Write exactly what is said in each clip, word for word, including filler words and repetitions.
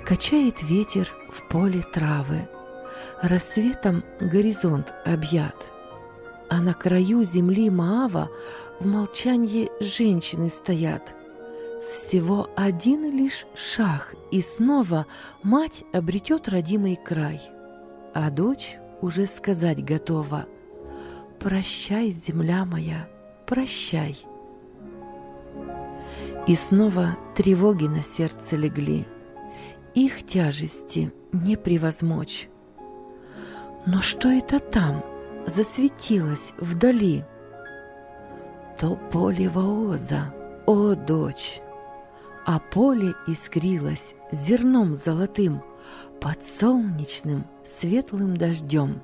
Качает ветер в поле травы, рассветом горизонт объят, а на краю земли Моава в молчании женщины стоят. Всего один лишь шаг, и снова мать обретет родимый край, а дочь уже сказать готова: «Прощай, земля моя, прощай». И снова тревоги на сердце легли, их тяжести не превозмочь. Но что это там засветилось вдали? То поле Вооза, о дочь! А поле искрилось зерном золотым под солнечным светлым дождем.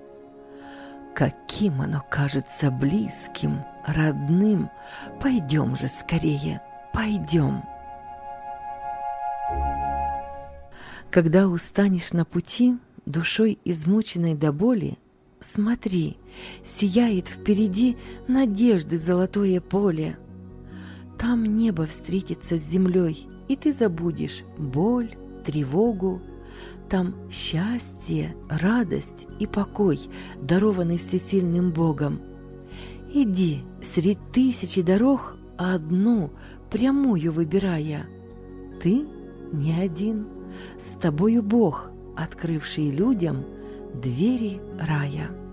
Каким оно кажется близким, родным! Пойдем же скорее, пойдем! Когда устанешь на пути, душой измученной до боли, смотри, сияет впереди надежды золотое поле. Там небо встретится с землей, и ты забудешь боль, тревогу. Там счастье, радость и покой, дарованный всесильным Богом. Иди средь тысячи дорог, одну, прямую выбирая. Ты не один, с тобою Бог, открывший людям двери рая.